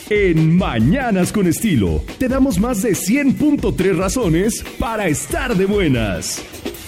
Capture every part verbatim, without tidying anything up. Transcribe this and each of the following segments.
En Mañanas con Estilo, te damos más de cien punto tres razones para estar de buenas.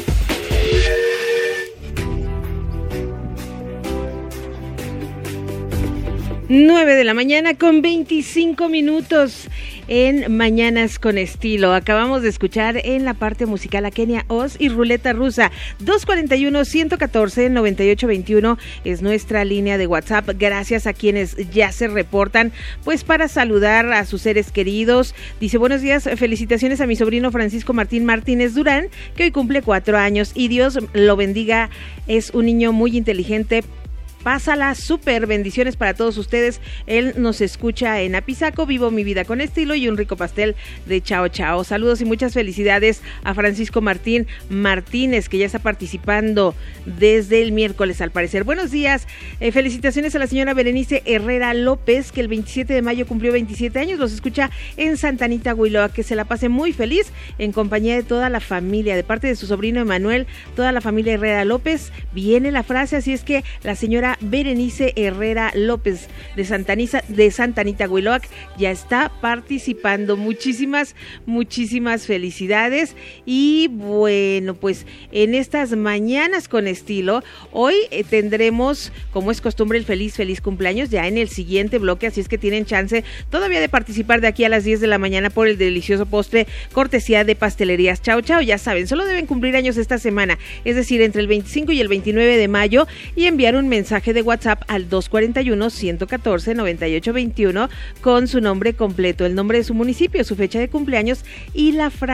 nueve de la mañana con veinticinco minutos en Mañanas con Estilo. Acabamos de escuchar en la parte musical a Kenia Oz y Ruleta Rusa. dos cuarenta y uno, ciento catorce, noventa y ocho veintiuno es nuestra línea de WhatsApp. Gracias a quienes ya se reportan, pues para saludar a sus seres queridos. Dice, buenos días, felicitaciones a mi sobrino Francisco Martín Martínez Durán, que hoy cumple cuatro años y Dios lo bendiga. Es un niño muy inteligente. Pásala súper, bendiciones para todos ustedes. Él nos escucha en Apizaco, vivo mi vida con estilo y un rico pastel de chao chao. Saludos y muchas felicidades a Francisco Martín Martínez, que ya está participando desde el miércoles al parecer. Buenos días, eh, felicitaciones a la señora Berenice Herrera López, que el veintisiete de mayo cumplió veintisiete años, los escucha en Santa Anita, Huiloa, que se la pase muy feliz en compañía de toda la familia, de parte de su sobrino Emanuel, toda la familia Herrera López. Viene la frase, así es que la señora Berenice Herrera López de Santa Anita, de Santa Anita, Huiloac, ya está participando. Muchísimas, muchísimas felicidades. Y bueno, pues en estas Mañanas con Estilo, hoy eh, tendremos, como es costumbre, el feliz, feliz cumpleaños ya en el siguiente bloque, así es que tienen chance todavía de participar de aquí a las diez de la mañana por el delicioso postre cortesía de Pastelerías Chao Chao. Ya saben, solo deben cumplir años esta semana, es decir, entre el veinticinco y el veintinueve de mayo, y enviar un mensaje de WhatsApp al dos cuarenta y uno, ciento catorce, noventa y ocho veintiuno con su nombre completo, el nombre de su municipio, su fecha de cumpleaños y la frase